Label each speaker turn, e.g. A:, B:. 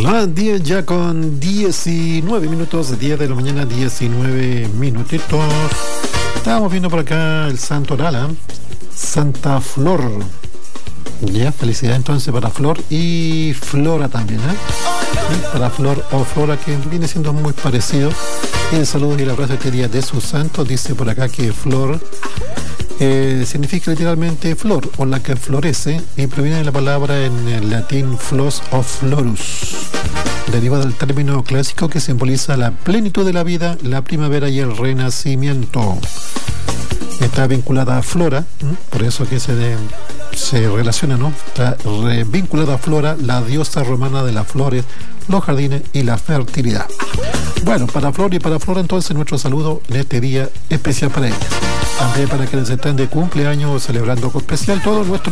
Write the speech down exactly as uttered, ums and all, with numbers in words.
A: Las diez ya con diecinueve minutos, diez de la mañana, diecinueve minutitos. Estábamos viendo por acá el santo Nala, Santa Flor. Ya, felicidad entonces para Flor y Flora también, ¿eh? ¿Sí? Para Flor o Flora, que viene siendo muy parecido. El saludo y el abrazo este día de sus santos. Dice por acá que Flor eh, significa literalmente flor o la que florece y proviene de la palabra en el latín flos o florus, derivada del término clásico que simboliza la plenitud de la vida, la primavera y el renacimiento. Está vinculada a Flora, ¿eh? Por eso que se, de, se relaciona, ¿no? Está re, vinculada a Flora, la diosa romana de las flores, los jardines y la fertilidad. Bueno, para Flor y para Flora entonces nuestro saludo en este día especial para ellas. También para quienes están de cumpleaños celebrando con especial todos nuestros